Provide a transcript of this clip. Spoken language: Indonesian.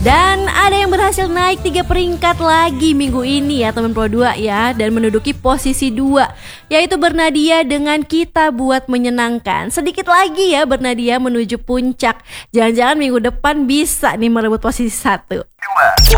Dan ada yang berhasil naik 3 peringkat lagi minggu ini ya teman Pro 2 ya, dan menduduki posisi 2, yaitu Bernadia dengan Kita Buat Menyenangkan. Sedikit lagi ya Bernadia menuju puncak. Jangan-jangan minggu depan bisa nih merebut posisi 1.